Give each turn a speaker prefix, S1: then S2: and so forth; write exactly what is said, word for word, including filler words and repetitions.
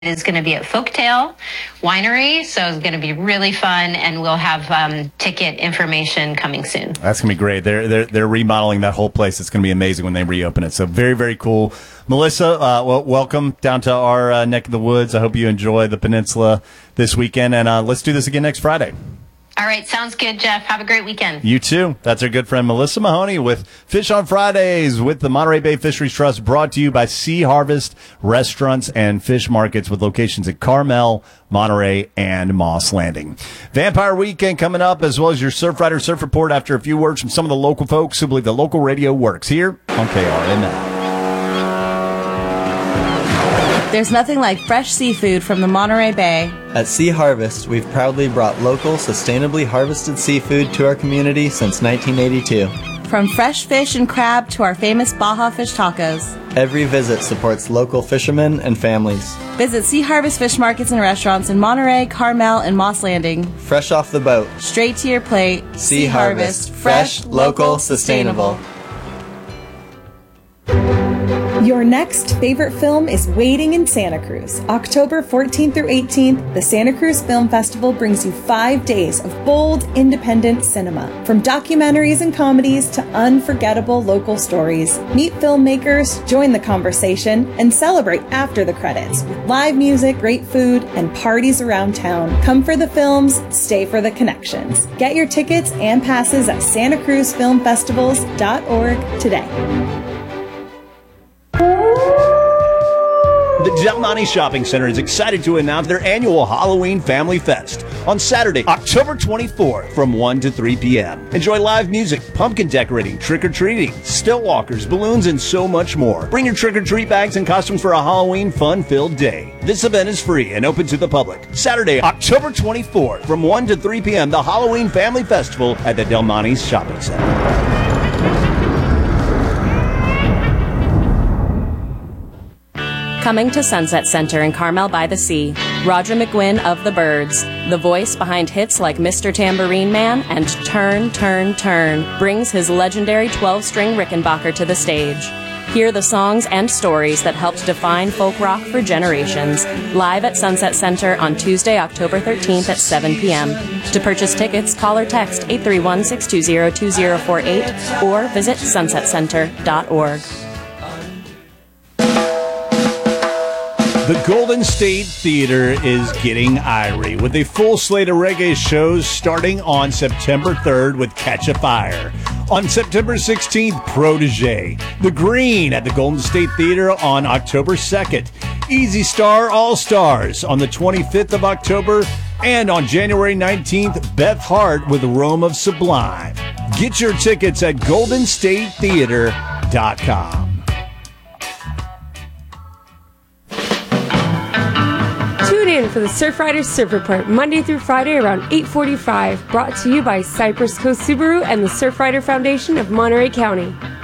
S1: is going to be at Folktale Winery, so it's going to be really fun, and we'll have um, ticket information coming soon.
S2: That's going to be great. They're, they're they're remodeling that whole place. It's going to be amazing when they reopen it. So very, very cool. Melissa, uh, well, welcome down to our uh, neck of the woods. I hope you enjoy the peninsula this weekend, and uh, let's do this again next Friday.
S1: All right, sounds good, Jeff. Have a great weekend.
S2: You too. That's our good friend Melissa Mahoney with Fish on Fridays with the Monterey Bay Fisheries Trust, brought to you by Sea Harvest Restaurants and Fish Markets with locations at Carmel, Monterey, and Moss Landing. Vampire Weekend coming up, as well as your Surfrider Surf Report after a few words from some of the local folks who believe the local radio works here on K R N L.
S3: There's nothing like fresh seafood from the Monterey Bay.
S4: At Sea Harvest, we've proudly brought local, sustainably harvested seafood to our community since nineteen eighty-two.
S3: From fresh fish and crab to our famous Baja fish tacos.
S4: Every visit supports local fishermen and families.
S3: Visit Sea Harvest Fish Markets and Restaurants in Monterey, Carmel, and Moss Landing.
S4: Fresh off the boat.
S3: Straight to your plate.
S4: Sea Harvest. Fresh, local, sustainable.
S5: Your next favorite film is Waiting in Santa Cruz. October fourteenth through eighteenth, the Santa Cruz Film Festival brings you five days of bold, independent cinema. From documentaries and comedies to unforgettable local stories. Meet filmmakers, join the conversation, and celebrate after the credits with live music, great food, and parties around town. Come for the films, stay for the connections. Get your tickets and passes at santa cruz film festivals dot org today.
S2: The Del Monte Shopping Center is excited to announce their annual Halloween Family Fest on Saturday, October twenty-fourth from one to three p.m. Enjoy live music, pumpkin decorating, trick-or-treating, stilt walkers, balloons, and so much more. Bring your trick-or-treat bags and costumes for a Halloween fun-filled day. This event is free and open to the public. Saturday, October twenty-fourth from one to three p.m. the Halloween Family Festival at the Del Monte Shopping Center.
S6: Coming to Sunset Center in Carmel by the Sea, Roger McGuinn of The Byrds, the voice behind hits like Mister Tambourine Man and Turn, Turn, Turn, brings his legendary twelve-string Rickenbacker to the stage. Hear the songs and stories that helped define folk rock for generations, live at Sunset Center on Tuesday, October thirteenth at seven p.m. To purchase tickets, call or text eight three one, six two zero, two zero four eight or visit sunset center dot org.
S2: The Golden State Theater is getting irie with a full slate of reggae shows starting on September third with Catch a Fire. On September sixteenth, Protege. The Green at the Golden State Theater on October second. Easy Star All-Stars on the twenty-fifth of October. And on January nineteenth, Beth Hart with Rome of Sublime. Get your tickets at golden state theater dot com.
S7: Tune in for the Surfrider Surf Report Monday through Friday around eight forty-five, brought to you by Cypress Coast Subaru and the Surfrider Foundation of Monterey County.